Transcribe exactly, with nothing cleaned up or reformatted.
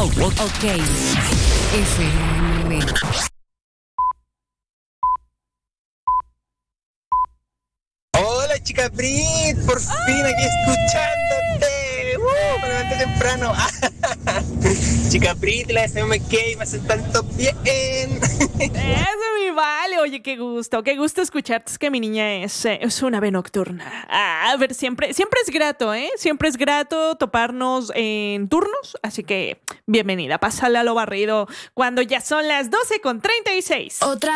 Ok. F M. Hola, chica Brit, por fin aquí escuchándote. Uh, me levanté temprano. Chica Brit, la S M K me hacen tanto bien. Eso, mi vale. Oye, qué gusto, qué gusto escucharte. Es que mi niña es, eh, es una ave nocturna. Ah, a ver, siempre, siempre es grato, ¿eh? Siempre es grato toparnos en turnos. Así que, bienvenida, pásale a lo barrido cuando ya son las doce con treinta y seis. Otra